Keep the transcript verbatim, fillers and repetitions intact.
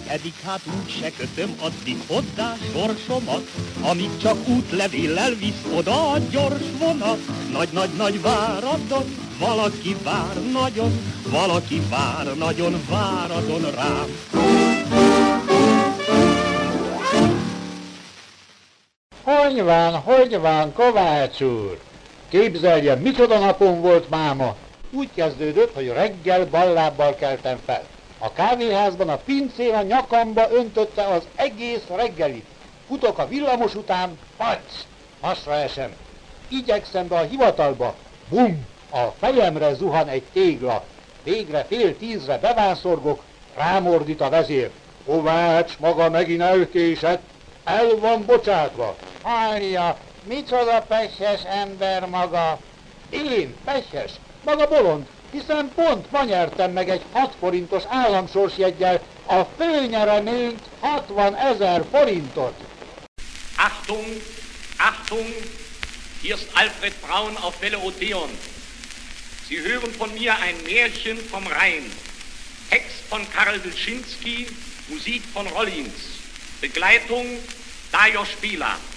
pedig hát úgy se kötöm addig hozzá sorsomat, amíg csak útlevéllel visz oda a gyors vonat. Nagy-nagy-nagy váradon, valaki vár nagyon, valaki vár nagyon, váradon rám. Hogy van, hogy van, Kovács úr? Képzelje, micsoda napom volt máma. Úgy kezdődött, hogy reggel ballábbal keltem fel. A kávéházban a pincér a nyakamba öntötte az egész reggelit. Futok a villamos után, pacs, hasra esem. Igyekszem be a hivatalba, bum, a fejemre zuhan egy tégla. Végre fél tízre bevánszorgok, rámordít a vezér. Kovács maga megint elkésett, el van bocsátva. Hallja, micsoda pesshes ember maga. Én, pesshes, maga bolond, hiszen pont ma nyertem meg egy hat forintos államsorsjeggyel a főnyereményt hatvanezer forintot. Achtung, Achtung, hier ist Alfred Braun auf Welle Odeon. Sie hören von mir ein Märchen vom Rhein. Text von Karl Wilczynski, Musik von Rollins. Begleitung Lajos Spieler.